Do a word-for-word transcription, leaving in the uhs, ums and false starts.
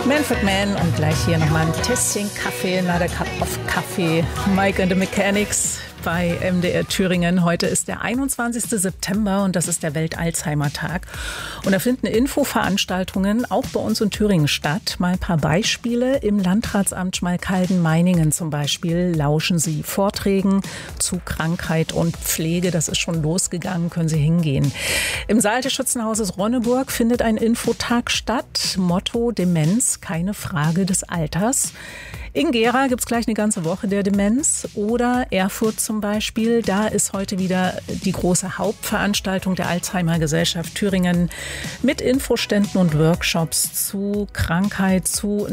Manfred Mann und gleich hier nochmal ein Tässchen Kaffee, another cup of Kaffee. Mike and the Mechanics bei M D R Thüringen. Heute ist der einundzwanzigster September und das ist der Welt-Alzheimer-Tag. Und da finden Infoveranstaltungen auch bei uns in Thüringen statt. Mal ein paar Beispiele. Im Landratsamt Schmalkalden-Meiningen zum Beispiel lauschen Sie Vorträgen zu Krankheit und Pflege. Das ist schon losgegangen, können Sie hingehen. Im Saal des Schützenhauses Ronneburg findet ein Infotag statt. Motto: Demenz, keine Frage des Alters. In Gera gibt es gleich eine ganze Woche der Demenz. Oder Erfurt zum Beispiel. Da ist heute wieder die große Hauptveranstaltung der Alzheimer-Gesellschaft Thüringen mit Infoständen und Workshops zu Krankheit, zu